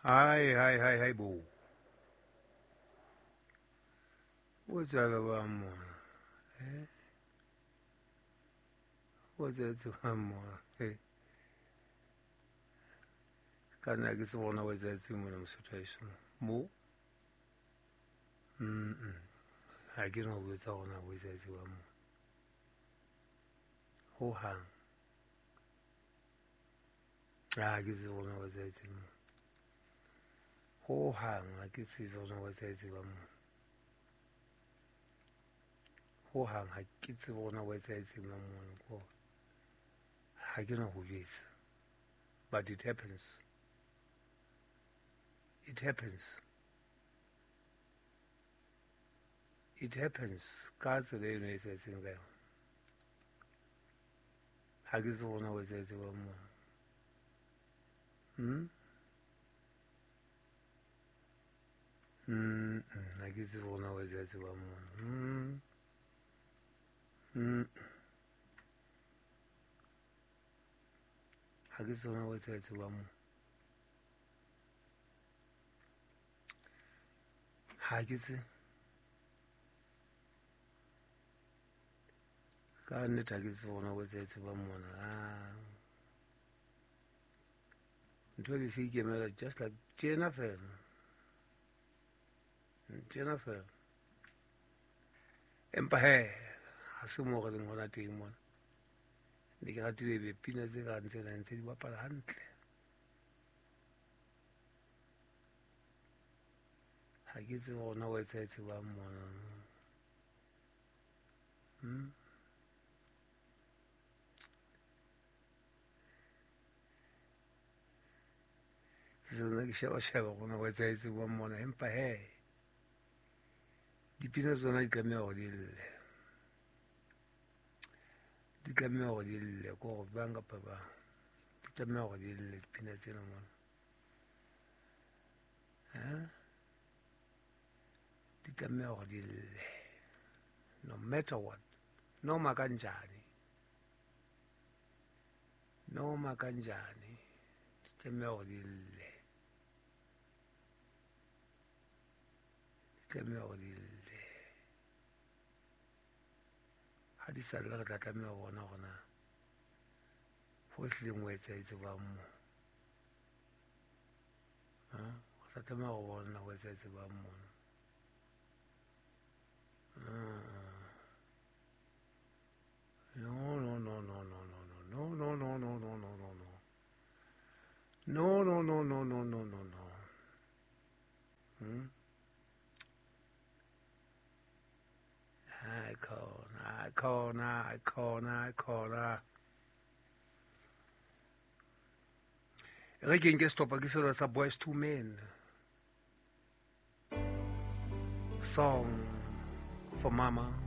Hayi bo. Wenzala wami mona. Wenzethu wami mona. Kana ke se bona wenzethu mona mosotho mo. Ha ke no botsa gona wenzethu wa mo. Ho hang. Ha ke se bona wenzethu mo. Ho hang ha ke se bona wenzethu wa mo. Ho hang ha ke se bona wenzethu wa mo ko. Ha ke no go jesa. But it happens. It happens. It happens. Ka tsela eno e setseng ka yona. Ha ke se bona wenzethu wa mo. Ha ke se bona wenzethu wa mo. Ha ke se bona wenzethu wa mo. Ha ke se ka nnete ha ke se bona wenzethu wa mona. Ntho di se ikemela just like tjena fela. Tjena fela. Empa ha se mo re leng hona teng mona. Ne ke ratile dipina tse ka ntsena ntse di bapala hantle. Ha ke se bona wenzethu wa mona. Zona ke sheba gona wenzethu wa mona. Empa dipina tsona di tlameha gore di lle. Di tlameha gore di lle ko gore bang kapa bang. Di tlameha gore di lle dipina tsena mona. Di tlameha gore di lle. No matter what. Noma kanjani. Noma kanjani. Di tlameha gore di lle. Di tlameha gore di lle. Ha di sa lle re tla tlameha bona gona ho hleng wenzethu wa mo. Re tla tlameha go bona wenzethu wa mo. No. Khona. Re ke nke stopa ke selo sa Boys to Men. Song for Mama.